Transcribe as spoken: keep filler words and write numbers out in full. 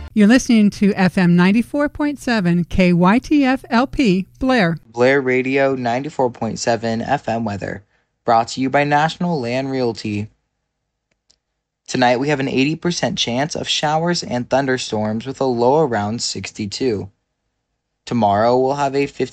You're listening to F M ninety-four point seven K Y T F L P Blair. Blair Radio ninety-four point seven F M weather. Brought to you by National Land Realty. Tonight we have an eighty percent chance of showers and thunderstorms with a low around sixty-two. Tomorrow we'll have a fifty